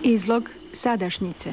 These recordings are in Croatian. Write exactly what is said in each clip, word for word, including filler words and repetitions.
Izlog sadašnjice.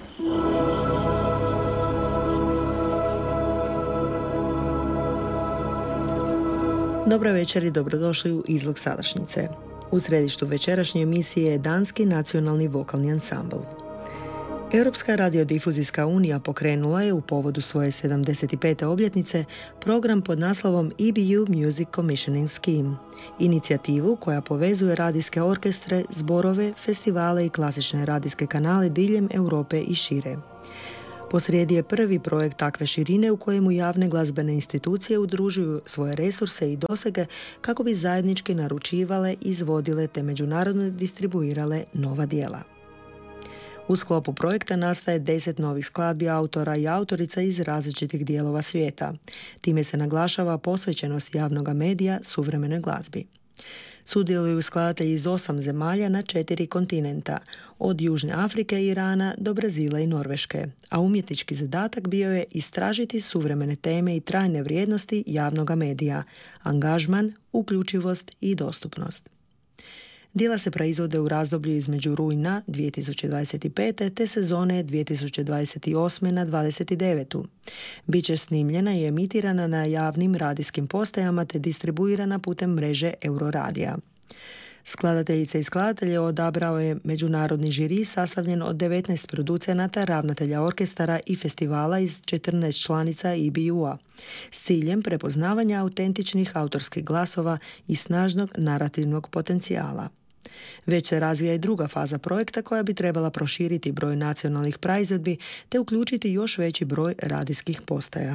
Dobro večer i dobrodošli u Izlog sadašnjice. U središtu večerašnje emisije je Danski nacionalni vokalni ansambl. Europska radiodifuzijska unija pokrenula je u povodu svoje sedamdeset pete obljetnice program pod naslovom E B U Music Commissioning Scheme, inicijativu koja povezuje radijske orkestre, zborove, festivale i klasične radijske kanale diljem Europe i šire. Posrijedi je prvi projekt takve širine u kojemu javne glazbene institucije udružuju svoje resurse i dosege kako bi zajednički naručivale, izvodile te međunarodno distribuirale nova djela. U sklopu projekta nastaje deset novih skladbi autora i autorica iz različitih dijelova svijeta. Time se naglašava posvećenost javnog medija suvremenoj glazbi. Sudjeluju skladatelji iz osam zemalja na četiri kontinenta, od Južne Afrike i Irana do Brazila i Norveške, a umjetnički zadatak bio je istražiti suvremene teme i trajne vrijednosti javnog medija, angažman, uključivost i dostupnost. Djela se proizvode u razdoblju između rujna dvije tisuće dvadeset pete te sezone dvije tisuće dvadeset osme na dvadeset devetu. Biće snimljena i emitirana na javnim radijskim postajama te distribuirana putem mreže Euroradija. Skladateljice i skladatelje odabrao je međunarodni žiri sastavljen od devetnaest producenata, ravnatelja orkestara i festivala iz četrnaest članica E B U-a s ciljem prepoznavanja autentičnih autorskih glasova i snažnog narativnog potencijala. Već se razvija i druga faza projekta koja bi trebala proširiti broj nacionalnih proizvodbi te uključiti još veći broj radijskih postaja.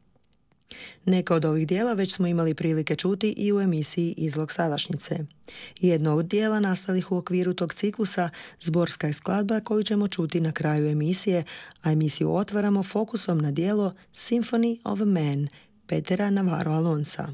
Neka od ovih dijela već smo imali prilike čuti i u emisiji Izlog sadašnjice. Jedno od dijela nastalih u okviru tog ciklusa zborska je skladba koju ćemo čuti na kraju emisije, a emisiju otvaramo fokusom na dijelo Symphony of a Man Petera Navarro Alonsa.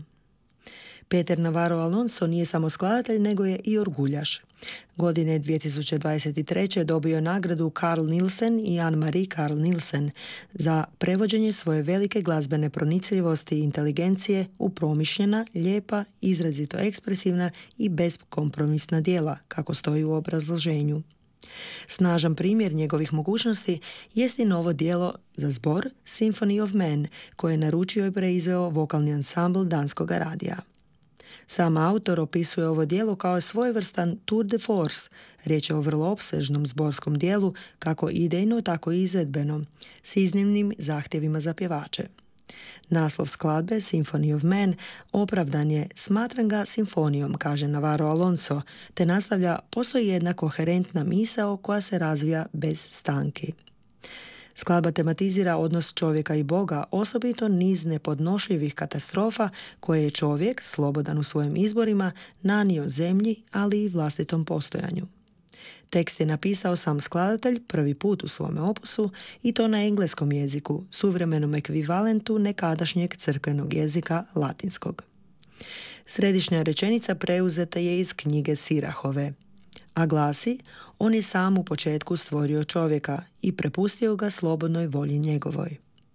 Peter Navarro Alonso nije samo skladatelj, nego je i orguljaš. Godine dvije tisuće dvadeset treće dobio je nagradu Carl Nielsen i Anne-Marie Carl Nielsen za prevođenje svoje velike glazbene pronicljivosti i inteligencije u promišljena, lijepa, izrazito ekspresivna i beskompromisna djela, kako stoji u obrazloženju. Snažan primjer njegovih mogućnosti jest i novo djelo za zbor Symphony of Man, koje je naručio i preizveo vokalni ansambl Danskoga radija. Sam autor opisuje ovo djelo kao svojevrstan tour de force, riječ je o vrlo opsežnom zborskom djelu, kako idejno, tako i izvedbeno, s iznimnim zahtjevima za pjevače. Naslov skladbe, Symphony of Man, opravdan je, smatram ga simfonijom, kaže Navarro Alonso, te nastavlja, postoji jedna koherentna misao koja se razvija bez stanki. Skladba tematizira odnos čovjeka i Boga, osobito niz nepodnošljivih katastrofa koje je čovjek, slobodan u svojim izborima, nanio zemlji, ali i vlastitom postojanju. Tekst je napisao sam skladatelj prvi put u svome opusu i to na engleskom jeziku, suvremenom ekvivalentu nekadašnjeg crkvenog jezika latinskog. Središnja rečenica preuzeta je iz knjige Sirahove, a glasi: on je sam u početku stvorio čovjeka i prepustio ga slobodnoj volji njegovoj.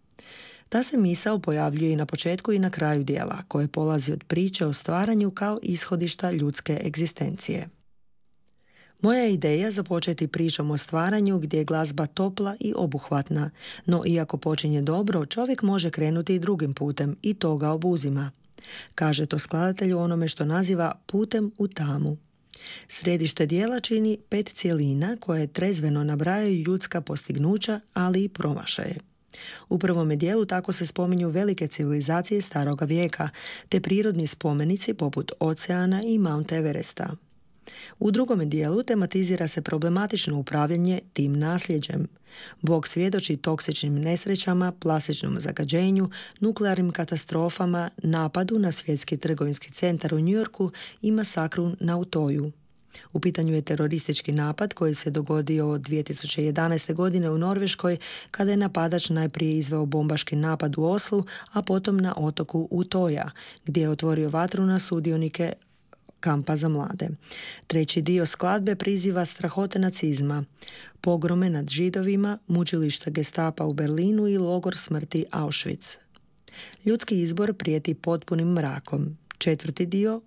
Ta se misao pojavljuje i na početku i na kraju djela, koje polazi od priče o stvaranju kao ishodišta ljudske egzistencije. Moja je ideja započeti pričom o stvaranju gdje je glazba topla i obuhvatna, no iako počinje dobro, čovjek može krenuti i drugim putem i to ga obuzima. Kaže to skladatelj u onome što naziva putem u tamu. Središte dijela čini pet cjelina koje trezveno nabrajaju ljudska postignuća, ali i promašaje. U prvome dijelu tako se spominju velike civilizacije staroga vijeka, te prirodni spomenici poput oceana i Mount Everesta. U drugome dijelu tematizira se problematično upravljanje tim nasljeđem. Bog svjedoči toksičnim nesrećama, plastičnom zagađenju, nuklearnim katastrofama, napadu na svjetski trgovinski centar u New Yorku i masakru na Utoju. U pitanju je teroristički napad koji se dogodio dvije tisuće jedanaeste. godine u Norveškoj, kada je napadač najprije izveo bombaški napad u Oslu, a potom na otoku Utoja, gdje je otvorio vatru na sudionike kampa za mlade. Treći dio skladbe priziva strahote nacizma, pogrome nad Židovima, mučilišta Gestapa u Berlinu i logor smrti Auschwitz. Ljudski izbor prijeti potpunim mrakom. Četvrti dio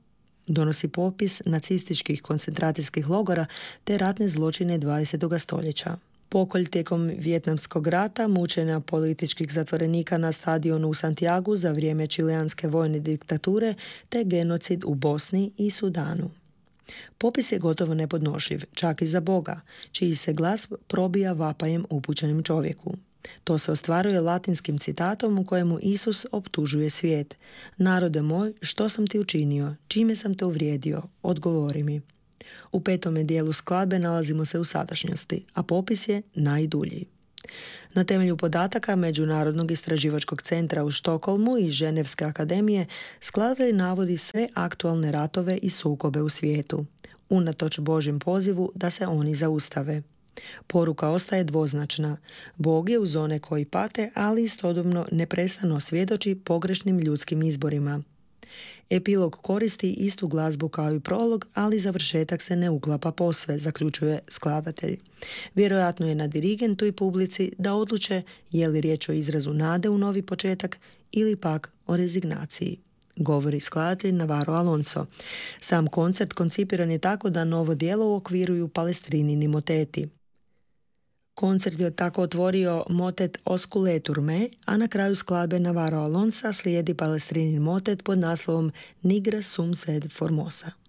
Donosi popis nacističkih koncentracijskih logora te ratne zločine dvadesetog stoljeća. Pokolj tijekom Vijetnamskog rata, mučenja političkih zatvorenika na stadionu u Santiagu za vrijeme čileanske vojne diktature te genocid u Bosni i Sudanu. Popis je gotovo nepodnošljiv, čak i za Boga, čiji se glas probija vapajem upućenim čovjeku. To se ostvaruje latinskim citatom u kojemu Isus optužuje svijet. Narode moj, što sam ti učinio? Čime sam te uvrijedio? Odgovori mi. U petome dijelu skladbe nalazimo se u sadašnjosti, a popis je najdulji. Na temelju podataka Međunarodnog istraživačkog centra u Štokholmu i Ženevske akademije skladatelj navodi sve aktualne ratove i sukobe u svijetu, unatoč Božjem pozivu da se oni zaustave. Poruka ostaje dvoznačna. Bog je uz one koji pate, ali istodobno neprestano svjedoči pogrešnim ljudskim izborima. Epilog koristi istu glazbu kao i prolog, ali završetak se ne uklapa posve, zaključuje skladatelj. Vjerojatno je na dirigentu i publici da odluče je li riječ o izrazu nade u novi početak ili pak o rezignaciji, govori skladatelj Navarro Alonso. Sam koncert koncipiran je tako da novo djelo uokviruju Palestrinini moteti. Koncert je tako otvorio motet Oscule Turme, a na kraju skladbe Navarro Alonsa slijedi Palestrinin motet pod naslovom Nigra sum sed formosa.